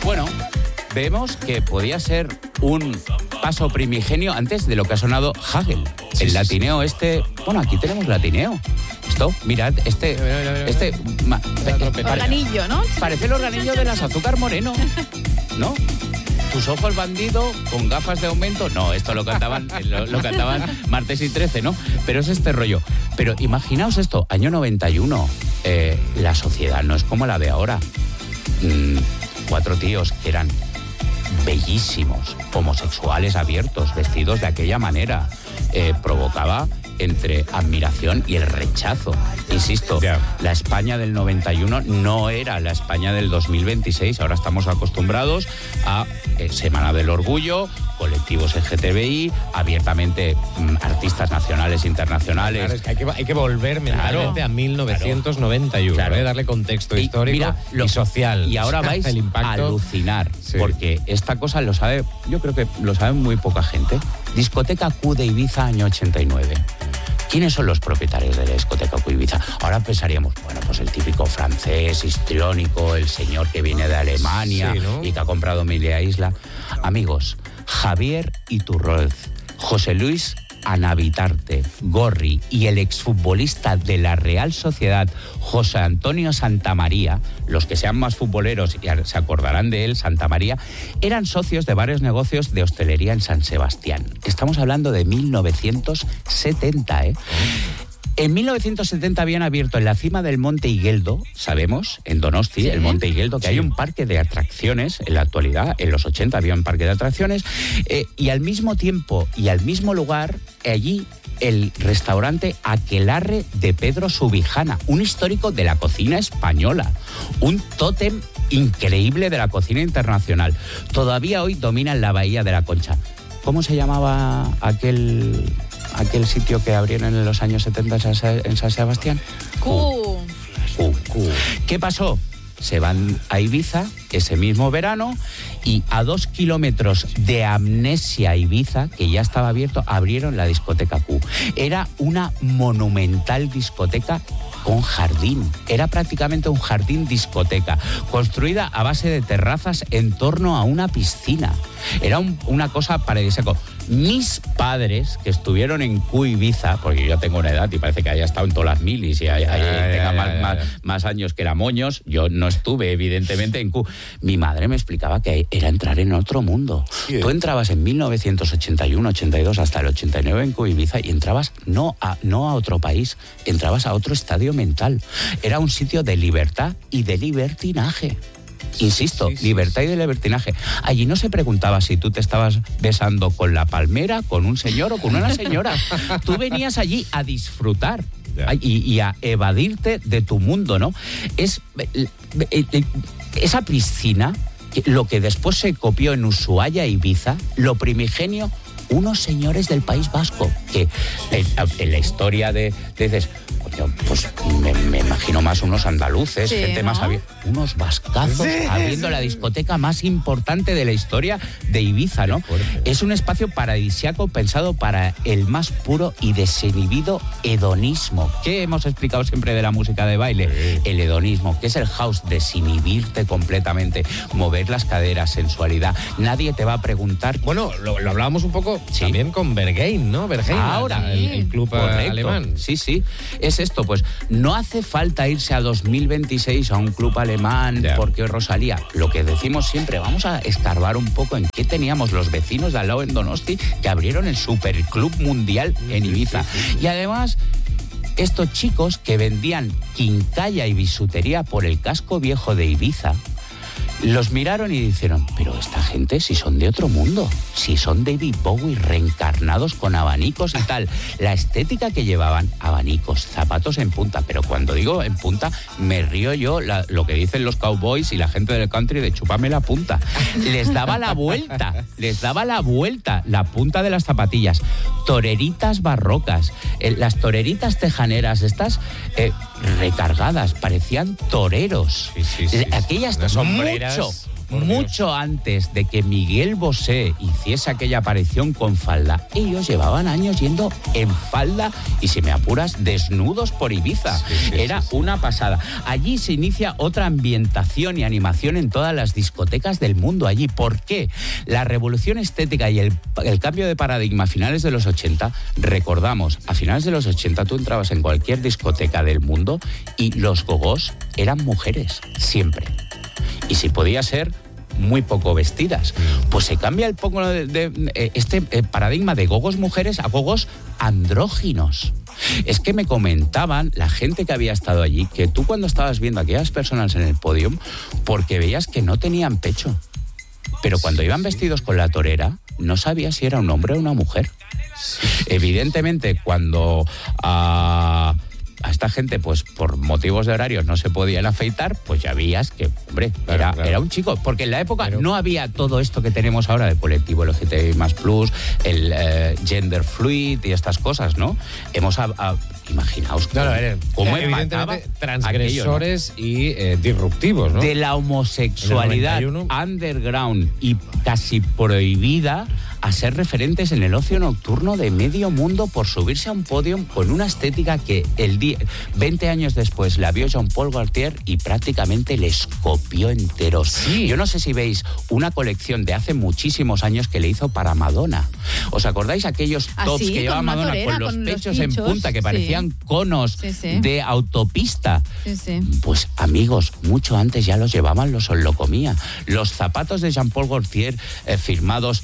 Bueno, vemos que podía ser un paso primigenio antes de lo que ha sonado Hagel. El latineo este... Bueno, aquí tenemos latineo. Esto, mirad, organillo, ¿no? Parece el organillo de las Azúcar Moreno, ¿no? Tus ojos bandido con gafas de aumento. No, esto lo cantaban Martes y 13, ¿no? Pero es este rollo. Pero imaginaos esto, año 91, la sociedad no es como la de ahora. 4 tíos que eran bellísimos, homosexuales abiertos, vestidos de aquella manera, provocaba entre admiración y el rechazo. Insisto, la España del 91 no era la España del 2026. Ahora estamos acostumbrados a Semana del Orgullo, colectivos LGTBI, abiertamente artistas nacionales e internacionales. Claro, es que hay que volver mentalmente a 1991, darle contexto histórico y social. Y ahora vais a alucinar, porque esta cosa lo sabe, yo creo que lo sabe muy poca gente. Discoteca Q de Ibiza, año 89. ¿Quiénes son los propietarios de la discoteca Q Ibiza? Ahora pensaríamos, bueno, pues el típico francés, histriónico, el señor que viene de Alemania y que ha comprado Melia Isla. Amigos, Javier Iturroz, José Luis Anavitarte, Gorri y el exfutbolista de la Real Sociedad, José Antonio Santamaría, los que sean más futboleros y se acordarán de él, Santamaría, eran socios de varios negocios de hostelería en San Sebastián. Estamos hablando de 1970, ¿eh? En 1970 habían abierto en la cima del Monte Igueldo, sabemos, en Donosti, el Monte Igueldo, que hay un parque de atracciones en la actualidad. En los 80 había un parque de atracciones y al mismo tiempo y al mismo lugar, allí el restaurante Aquelarre de Pedro Subijana, un histórico de la cocina española, un tótem increíble de la cocina internacional. Todavía hoy dominan la Bahía de la Concha. ¿Cómo se llamaba aquel sitio que abrieron en los años 70 en San Sebastián? Q. ¿Qué pasó? Se van a Ibiza ese mismo verano y a 2 kilómetros de Amnesia Ibiza, que ya estaba abierto, abrieron la discoteca Q. Era una monumental discoteca con jardín. Era prácticamente un jardín discoteca, construida a base de terrazas en torno a una piscina. Era una cosa paradisíaca. Mis padres, que estuvieron en Q Ibiza, porque yo tengo una edad y parece que haya estado en todas las milis y tenga más años que la moños, yo no estuve evidentemente en Q. Mi madre me explicaba que era entrar en otro mundo. Sí. Tú entrabas en 1981, 82 hasta el 89 en Q Ibiza y entrabas no a otro país, entrabas a otro estadio mental. Era un sitio de libertad y de libertinaje. Insisto, libertad y de libertinaje. Allí no se preguntaba si tú te estabas besando con la palmera, con un señor o con una señora. Tú venías allí a disfrutar y a evadirte de tu mundo, ¿no? Esa piscina, lo que después se copió en Ushuaia e Ibiza, lo primigenio, unos señores del País Vasco, que en la historia dices, pues me imagino más unos andaluces, gente más unos vascazos abriendo la discoteca más importante de la historia de Ibiza, ¿no? Es un espacio paradisíaco pensado para el más puro y desinhibido hedonismo. ¿Qué hemos explicado siempre de la música de baile? El hedonismo, que es el house, desinhibirte completamente, mover las caderas, sensualidad. Nadie te va a preguntar. Bueno, lo hablábamos un poco también con Berghain, ¿no? Berghain, ahora el club alemán. Sí. Es esto, pues no hace falta irse a 2026 a un club alemán porque Rosalía. Lo que decimos siempre, vamos a escarbar un poco en qué teníamos los vecinos de al lado en Donosti que abrieron el Superclub Mundial en Ibiza. Y además, estos chicos que vendían quincalla y bisutería por el casco viejo de Ibiza, los miraron y dijeron, pero esta gente si son de otro mundo, si son David Bowie reencarnados con abanicos y tal. La estética que llevaban, abanicos, zapatos en punta, pero cuando digo en punta me río yo lo que dicen los cowboys y la gente del country de chúpame la punta. Les daba la vuelta, la punta de las zapatillas. Toreritas barrocas, las toreritas tejaneras estas recargadas, parecían toreros. Aquellas sombreras mucho antes de que Miguel Bosé hiciese aquella aparición con falda, ellos llevaban años yendo en falda y, si me apuras, desnudos por Ibiza. Era una pasada. Allí se inicia otra ambientación y animación en todas las discotecas del mundo allí. ¿Por qué? La revolución estética y el cambio de paradigma a finales de los 80, recordamos, a finales de los 80 tú entrabas en cualquier discoteca del mundo y los gogós eran mujeres, siempre. Y si podía ser, muy poco vestidas. Pues se cambia el poco este paradigma de gogos mujeres a gogos andróginos. Es que me comentaban la gente que había estado allí que tú, cuando estabas viendo a aquellas personas en el podio, porque veías que no tenían pecho, pero cuando iban vestidos con la torera no sabías si era un hombre o una mujer. Evidentemente, cuando a esta gente, pues por motivos de horarios no se podían afeitar, pues ya veías que, hombre, era un chico. Porque en la época no había todo esto que tenemos ahora del colectivo LGTBI++, el gender fluid y estas cosas, ¿no? Imaginaos cómo evidentemente transgresores aquello, ¿no? Y disruptivos, ¿no? De la homosexualidad underground y casi prohibida a ser referentes en el ocio nocturno de medio mundo por subirse a un podio con una estética que 20 años después la vio Jean-Paul Gaultier y prácticamente les copió enteros. Sí. Yo no sé si veis una colección de hace muchísimos años que le hizo para Madonna. ¿Os acordáis aquellos tops que llevaba Madonna con los pechos en punta que parecían conos de autopista? Pues amigos, mucho antes ya los llevaban los Locomía. Los zapatos de Jean-Paul Gaultier firmados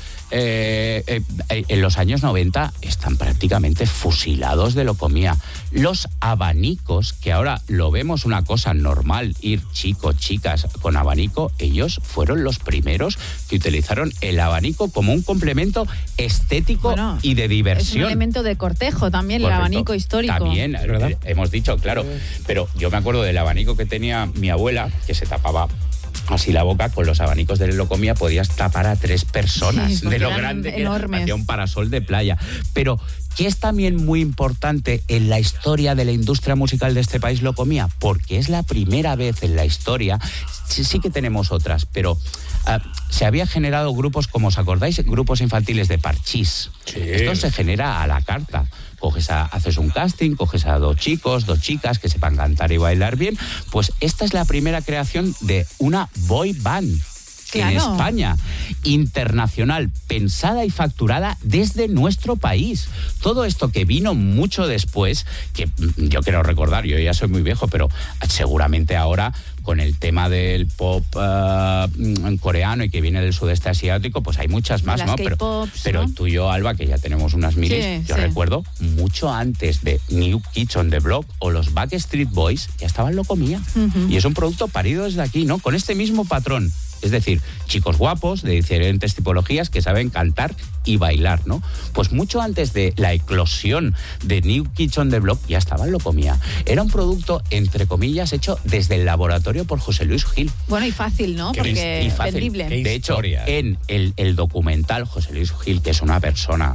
en los años 90 están prácticamente fusilados de Locomía. Los abanicos, que ahora lo vemos una cosa normal, ir chicas con abanico, ellos fueron los primeros que utilizaron el abanico como un complemento estético y de diversión. Es un elemento de cortejo también. Correcto. El abanico histórico. También, hemos dicho, claro. Pero yo me acuerdo del abanico que tenía mi abuela, que se tapaba así la boca. Con los abanicos de Locomía podías tapar a 3 personas de lo grande que hacía un parasol de playa. Pero ¿qué es también muy importante en la historia de la industria musical de este país, Locomía? Porque es la primera vez en la historia, sí que tenemos otras, pero se había generado grupos, como os acordáis, grupos infantiles de parchís. Sí. Esto se genera a la carta. Haces un casting, coges a 2 chicos, 2 chicas que sepan cantar y bailar bien. Pues esta es la primera creación de una boy band. Claro. En España, internacional, pensada y facturada desde nuestro país. Todo esto que vino mucho después, que yo quiero recordar, yo ya soy muy viejo, pero seguramente ahora con el tema del pop coreano y que viene del sudeste asiático, pues hay muchas más, ¿no? Pero tú y yo, Alba, que ya tenemos unas minis, yo recuerdo mucho antes de New Kids on the Block o los Backstreet Boys, ya estaban Locomía. Y es un producto parido desde aquí, ¿no? Con este mismo patrón. Es decir, chicos guapos de diferentes tipologías que saben cantar y bailar, ¿no? Pues mucho antes de la eclosión de New Kids on the Block ya estaba Locomía. Era un producto, entre comillas, hecho desde el laboratorio por José Luis Gil. Bueno, y fácil, ¿no? Porque es vendible. De hecho, en el documental, José Luis Gil, que es una persona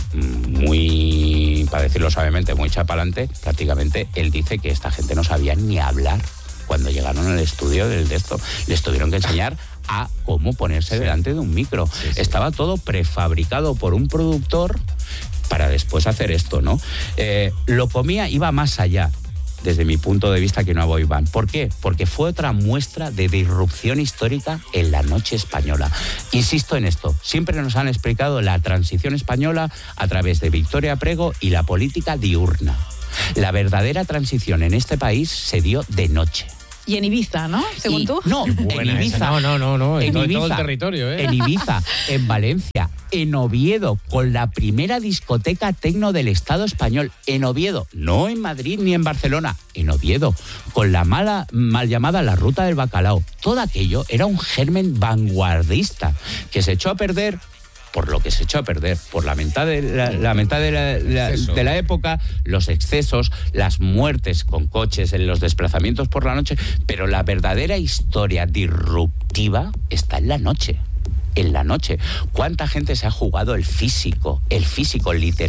muy, para decirlo suavemente, muy chapalante, prácticamente él dice que esta gente no sabía ni hablar cuando llegaron al estudio de esto. Les tuvieron que enseñar a cómo ponerse delante de un micro. Estaba todo prefabricado por un productor para después hacer esto, ¿no? Locomía iba más allá, desde mi punto de vista, que una boy band. ¿Por qué? Porque fue otra muestra de disrupción histórica en la noche española. Insisto en esto, siempre nos han explicado la transición española a través de Victoria Prego y la política diurna. La verdadera transición en este país se dio de noche. Y en Ibiza, ¿no? Según tú. No, en Ibiza. No. En todo el territorio, ¿eh? En Ibiza, en Valencia, en Oviedo, con la primera discoteca tecno del Estado español. En Oviedo, no en Madrid ni en Barcelona, en Oviedo, con la mal llamada la Ruta del Bacalao. Todo aquello era un germen vanguardista que se echó a perder. Por lo que se echó a perder, por la mitad de la época, los excesos, las muertes con coches, en los desplazamientos por la noche, pero la verdadera historia disruptiva está en la noche. En la noche. ¿Cuánta gente se ha jugado el físico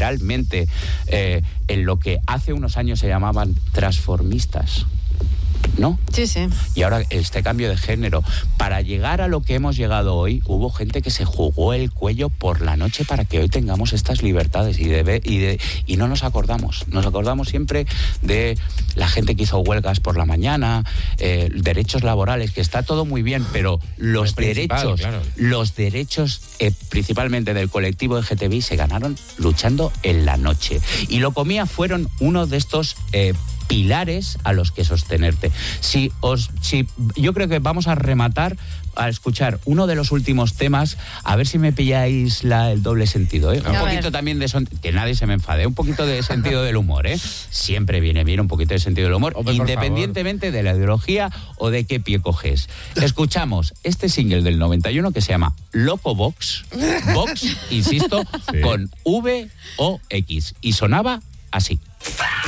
literalmente, en lo que hace unos años se llamaban transformistas? ¿no? Sí, sí. Y ahora este cambio de género, para llegar a lo que hemos llegado hoy, hubo gente que se jugó el cuello por la noche para que hoy tengamos estas libertades y no nos acordamos. Nos acordamos siempre de la gente que hizo huelgas por la mañana, derechos laborales, que está todo muy bien, pero los derechos, claro, los derechos principalmente del colectivo LGTBI se ganaron luchando en la noche. Y lo comía fueron uno de estos pilares a los que sostenerte. Yo creo que vamos a rematar a escuchar uno de los últimos temas, a ver si me pilláis el doble sentido, ¿eh? Un poquito también de que nadie se me enfade, un poquito de sentido del humor, ¿eh? Siempre viene bien un poquito de sentido del humor, independientemente de la ideología o de qué pie coges. Escuchamos este single del 91 que se llama Loco Vox, insisto, sí, con V-O-X, y sonaba así.